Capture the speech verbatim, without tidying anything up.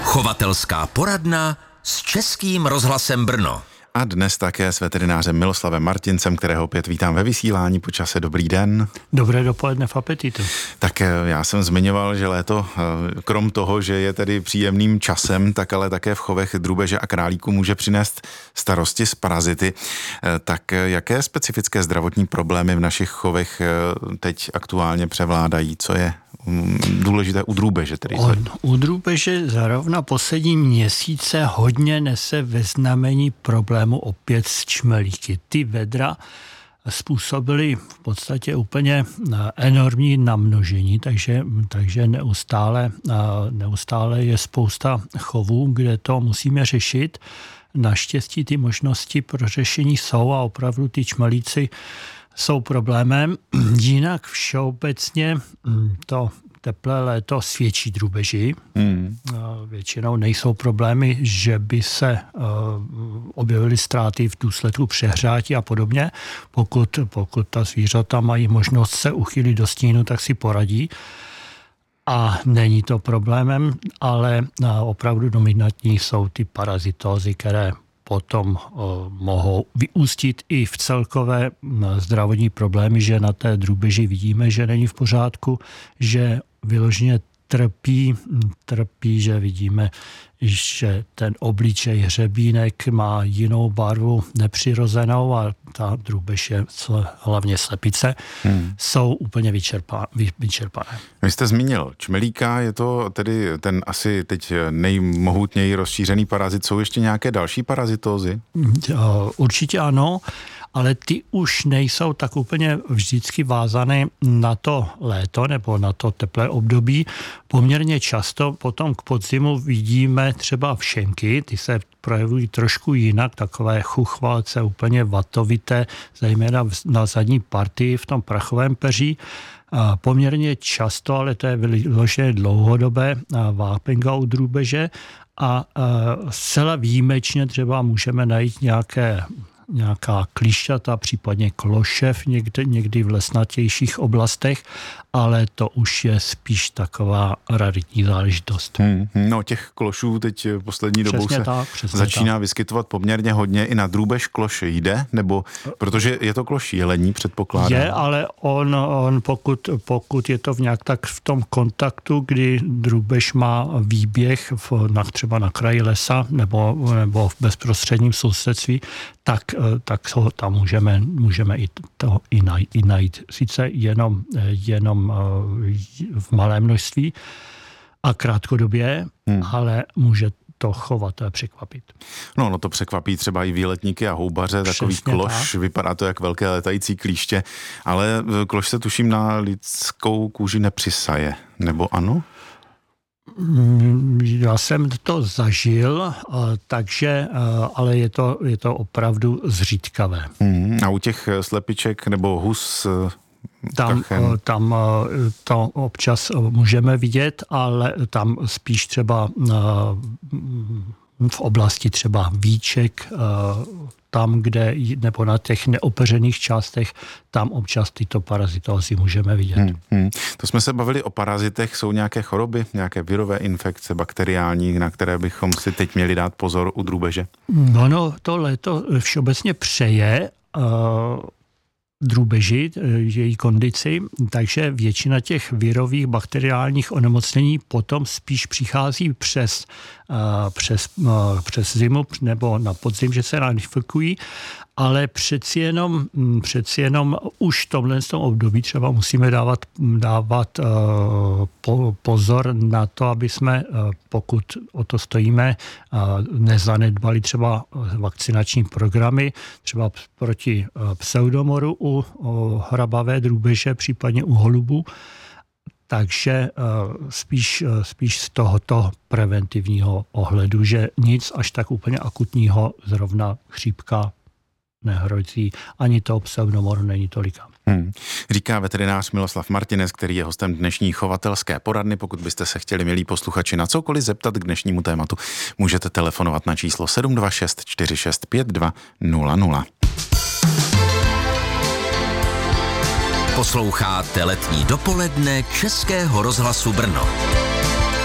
Chovatelská poradna s Českým rozhlasem Brno. A dnes také s veterinářem Miloslavem Martincem, kterého opět vítám ve vysílání. Po čase dobrý den. Dobré dopoledne v apetitu. Tak já jsem zmiňoval, že léto, krom toho, že je tedy příjemným časem, tak ale také v chovech drůbeže a králíků může přinést starosti s parazity. Tak jaké specifické zdravotní problémy v našich chovech teď aktuálně převládají? Co je důležité u drůbeže? Tedy On, u drůbeže zrovna poslední měsíce hodně nese ve znamení problému opět s čmelíky. Ty vedra způsobily v podstatě úplně enormní namnožení, takže, takže neustále, neustále je spousta chovů, kde to musíme řešit. Naštěstí ty možnosti pro řešení jsou a opravdu ty čmelíci jsou problémem. Jinak všeobecně to teplé léto svědčí drůbeži. Hmm. Většinou nejsou problémy, že by se uh, objevily ztráty v důsledku přehrátí a podobně. Pokud, pokud ta zvířata mají možnost se uchylit do stínu, tak si poradí. A není to problémem, ale uh, opravdu dominantní jsou ty parazitózy, které potom uh, mohou vyústit i v celkové uh, zdravotní problémy, že na té drůbeži vidíme, že není v pořádku, že vyloženě trpí, trpí, že vidíme, že ten obličej hřebínek má jinou barvu nepřirozenou a ta drůbež je hlavně slepice, hmm. jsou úplně vyčerpá, vy, vyčerpané. Vy jste zmínil čmelíka, je to tedy ten asi teď nejmohutněji rozšířený parazit. Jsou ještě nějaké další parazitózy? Určitě ano, ale ty už nejsou tak úplně vždycky vázané na to léto nebo na to teplé období. Poměrně často potom k podzimu vidíme třeba všenky, ty se projevují trošku jinak, takové chuchvalce, úplně vatovité, zejména na zadní partii v tom prachovém peří. A poměrně často, ale to je vyloženě dlouhodobé vápenga u drůbeže a zcela výjimečně třeba můžeme najít nějaké nějaká klíšťata, případně klošev někde, někdy v lesnatějších oblastech, ale to už je spíš taková raritní záležitost. Hmm, no těch klošů teď poslední přesně dobou se tak, začíná tak. vyskytovat poměrně hodně. I na drůbež kloš jde? Nebo, protože je to kloš jelení, předpokládám. Je, ale on, on pokud, pokud je to v nějak tak v tom kontaktu, kdy drůbež má výběh v, na, třeba na kraji lesa nebo, nebo v bezprostředním sousedství, tak, tak ho tam můžeme, můžeme i, to, i, najít, i najít. Sice jenom, jenom v malém množství a krátkodobě, hmm. ale může to chovatele překvapit. No, no to překvapí třeba i výletníky a houbaře, Přesně takový kloš, tak. Vypadá to jak velké letající klíště, ale kloš se tuším na lidskou kůži nepřisaje, nebo ano? Já jsem to zažil, takže, ale je to, je to opravdu zřídkavé. Hmm, a u těch slepiček nebo hus Tam, tam to občas můžeme vidět, ale tam spíš třeba v oblasti třeba víček, tam, kde, nebo na těch neopeřených částech, tam občas tyto parazitózy můžeme vidět. Hmm, hmm. To jsme se bavili o parazitech, jsou nějaké choroby, nějaké virové infekce, bakteriální, na které bychom si teď měli dát pozor u drůbeže? No, no, to léto všeobecně přeje uh, drůbeži, její kondici, takže většina těch virových bakteriálních onemocnění potom spíš přichází přes, uh, přes, uh, přes zimu nebo na podzim, že se nainfikují, ale přeci jenom, přeci jenom už v tomhle období třeba musíme dávat, dávat uh, po, pozor na to, aby jsme, uh, pokud o to stojíme, uh, nezanedbali třeba vakcinační programy, třeba proti uh, pseudomoru u uh, hrabavé drůbeže, případně u holubu. Takže uh, spíš, uh, spíš z tohoto preventivního ohledu, že nic až tak úplně akutního, zrovna chřipka nehrozí, ani to pseudomoru není tolika. Hmm. Říká veterinář Miloslav Martinec, který je hostem dnešní chovatelské poradny. Pokud byste se chtěli, milí posluchači, na cokoliv zeptat k dnešnímu tématu, můžete telefonovat na číslo sedm dva šest čtyři šest pět dva nula nula. Posloucháte letní dopoledne Českého rozhlasu Brno.